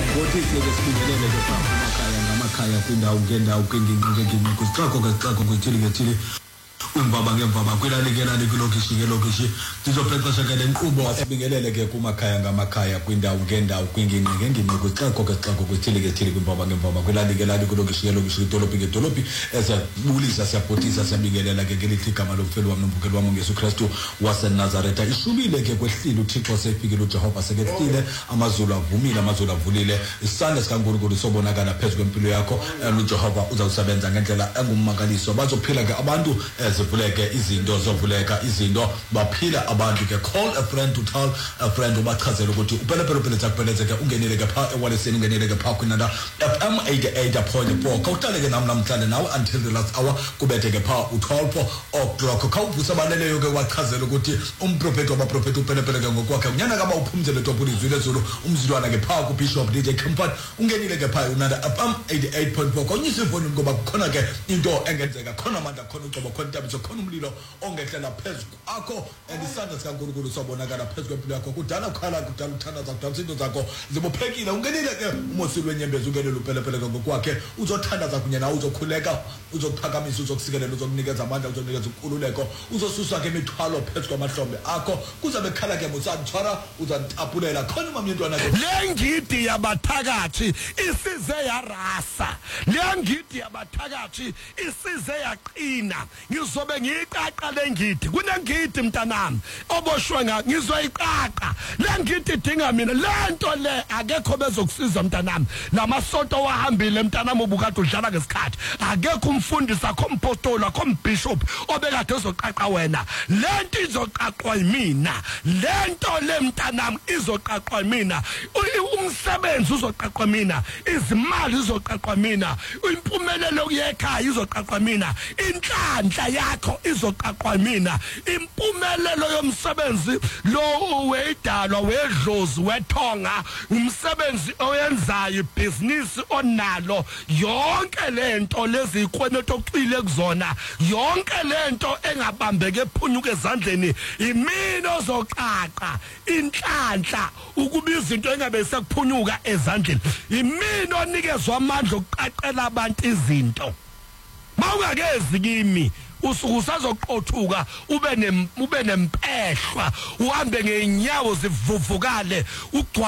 Ngothi sibingelele ke phambi emakhaya kwindawo ngendawo kwingingqingqingi kusixako kwithili umbaba ngemvaba kwilalikela kwilokishi sizophexesha ke lenkqubo sibingelele ke kumakhaya ngamakhaya kwindawo ngendawo kwingingqingqingi kusixako kwithili kwimbaba ngemvaba kwilalikela kwilokishi idolophi ngedolophi esiyabulisa siyabhotisa siyabingelela ke ngelithi igama lomfeli wam nomvukeli wam uYesu Kristu waseNazaretha ishubile ke kwehlile uThixo sefikile uJehova sekefile amazulu avumile amazulu avulile isandla sikaNkulunkulu sobonakala phezu kwempilo yakho uJehova uzawusebenza ngendlela engummangaliso bazophila ke abantu zivuleke izinto zovuleka izinto baphila abantu ke call a friend to tell a friend ubachazela ukuthi upelepele zakuphelezeke ungenile ke pha ewaleseni ungenile ke pha kwinanda FM 88.4 kawuhlale ke namhlanje nawe until the last hour kubethe ke pha u12 o'clock khawuvusa baleleyo ke wachazela ukuthi umprofeti wabaprofeti upelepele ke ngokwakhe unyana kaba uphumzele topuli izwi lezulu umzilwana ke pha ku Bishop DJ Comfort ungenile ke pha unanda FM 88.4 konyisa ifoni ngoba khona ke into engenzeka khona amandla khona ucobo khona khona umlilo ongehlela phezulu akho andisanda sikaNkulunkulu sobonakala phezulu kwempilo yakho kudala khala kudala uthandaza kudala izinto zakho zibophekile ungenile ke uMosi lwenyembezi ungenele upelepele ngokwakhe uzothandaza kunye nawe uzokhuleka uzokuphakamisa uzokusikelela uzokunikeza amandla uzokunikeza ukululeko uzosusa ke imithwalo phezulu kwamahlombe akho kuzabe khala ke musantshara uzantapulela khona umamntwana ke lengidi yabathakathi isize yarasa lengidi yabathakathi isize yaqina ngizobe ngiyiqaqa lengidi kunengidi mntanami oboshwe ngizoyiqaqa lengidi idinga mina lento le akekho bezokusiza mntanami lamasonto wahambile mntanami ubukade udlala ngesikhathi akekho umfundisi akho umpostoli akho umbishop obekade ezoqaqa wena lento izoqaqwa yimina lento le mntanami izoqaqwa yimina umsebenzi uzoqaqwa mina izimali izoqaqwa mina impumelelo yekhaya izoqaqwa mina inhlanhla yakho izoqaqwa mina impumelelo yomsebenzi lo wedalwa wedlozi wethonga umsebenzi oyenzayo business onalo yonke lento lezikweneto oqile kuzona yonke lento engabambeke ephunyuka ezandleni imina ozoqaqa inhlanhla ukuba izinto engabe sekuphunyuka ezandleni imina onikezwe amandla okuqaqela abantu izinto mawungakezi kimi usuku usazoqothuka ube nempehla uhambe ngeenyawo zivuvukale